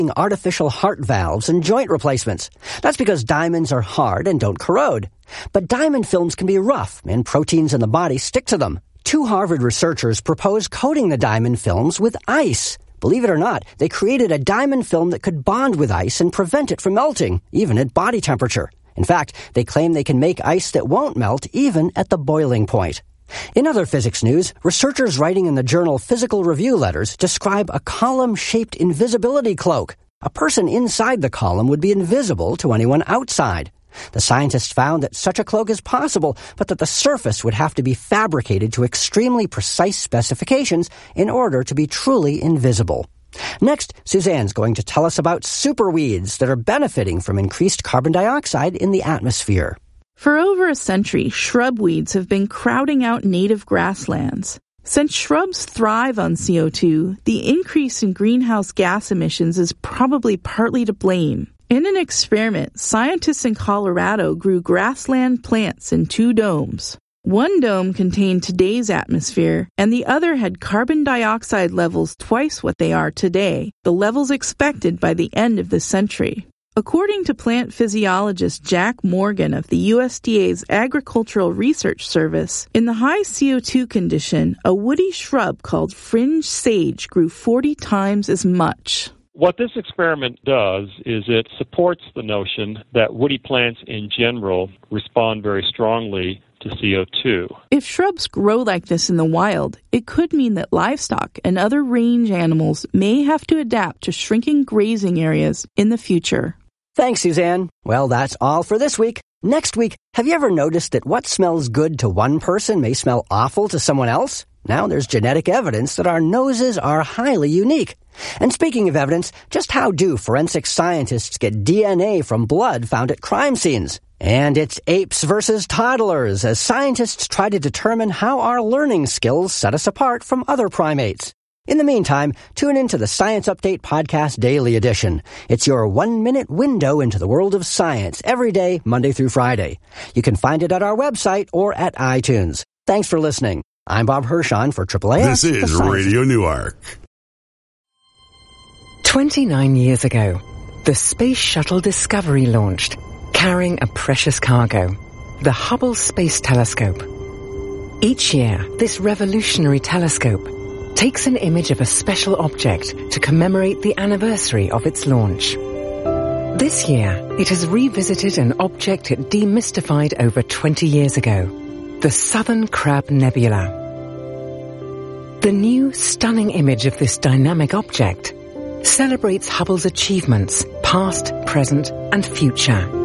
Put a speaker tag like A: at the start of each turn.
A: artificial heart valves and joint replacements. That's because diamonds are hard and don't corrode. But diamond films can be rough, and proteins in the body stick to them. 2 Harvard researchers proposed coating the diamond films with ice. Believe it or not, they created a diamond film that could bond with ice and prevent it from melting, even at body temperature. In fact, they claim they can make ice that won't melt even at the boiling point. In other physics news, researchers writing in the journal Physical Review Letters describe a column-shaped invisibility cloak. A person inside the column would be invisible to anyone outside. The scientists found that such a cloak is possible, but that the surface would have to be fabricated to extremely precise specifications in order to be truly invisible. Next, Suzanne's going to tell us about superweeds that are benefiting from increased carbon dioxide in the atmosphere.
B: For over a century, shrub weeds have been crowding out native grasslands. Since shrubs thrive on CO2, the increase in greenhouse gas emissions is probably partly to blame. In an experiment, scientists in Colorado grew grassland plants in 2 domes. One dome contained today's atmosphere, and the other had carbon dioxide levels twice what they are today, the levels expected by the end of this century. According to plant physiologist Jack Morgan of the USDA's Agricultural Research Service, in the high CO2 condition, a woody shrub called fringe sage grew 40 times as much.
C: What this experiment does is it supports the notion that woody plants in general respond very strongly to CO2.
B: If shrubs grow like this in the wild, it could mean that livestock and other range animals may have to adapt to shrinking grazing areas in the future.
A: Thanks, Suzanne. Well, that's all for this week. Next week, have you ever noticed that what smells good to one person may smell awful to someone else? Now there's genetic evidence that our noses are highly unique. And speaking of evidence, just how do forensic scientists get DNA from blood found at crime scenes? And it's apes versus toddlers as scientists try to determine how our learning skills set us apart from other primates. In the meantime, tune into the Science Update Podcast Daily Edition. It's your 1-minute window into the world of science every day, Monday through Friday. You can find it at our website or at iTunes. Thanks for listening. I'm Bob Hirschon for AAAS.
D: This is Radio Newark.
E: 29 years ago, the Space Shuttle Discovery launched, carrying a precious cargo, the Hubble Space Telescope. Each year, this revolutionary telescope takes an image of a special object to commemorate the anniversary of its launch. This year, it has revisited an object it demystified over 20 years ago, the Southern Crab Nebula. The new, stunning image of this dynamic object celebrates Hubble's achievements, past, present, and future.